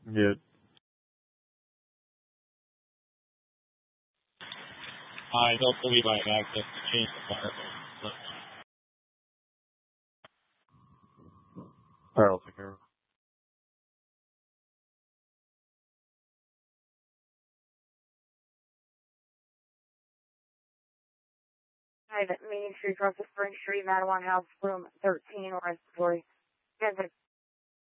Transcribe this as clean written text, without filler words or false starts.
Yeah. I don't believe I have access to change the firewall. Alright, I'll take care of it. Hi, Main Street across the Spring Street, Madawan House, room 13, West Story. Guys,